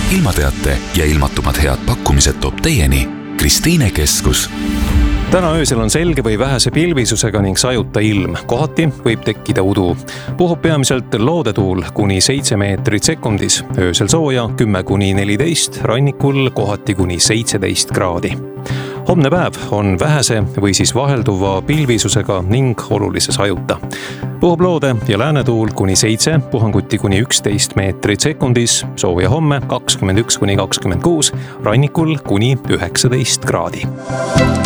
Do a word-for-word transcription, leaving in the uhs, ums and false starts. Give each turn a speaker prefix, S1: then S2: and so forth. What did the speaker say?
S1: ilmateate ja ilmatumad head pakkumised toob teieni Kristiine Keskus.
S2: Täna öösel on selge või vähese pilvisusega ning sajuta ilm. Kohati võib tekkida udu. Puhub peamiselt loodetuul kuni seitse meetrit sekundis. Öösel sooja kümme kuni neliteist, rannikul kohati kuni seitseteist kraadi. Homne päev on vähese või siis vahelduva pilvisusega ning olulise sajuta. Puhub loode ja läänetuul kuni seitse, puhanguti kuni üksteist meetrit sekundis, sooja homme kakskümmend üks kuni kakskümmend kuus, rannikul kuni üheksateist kraadi.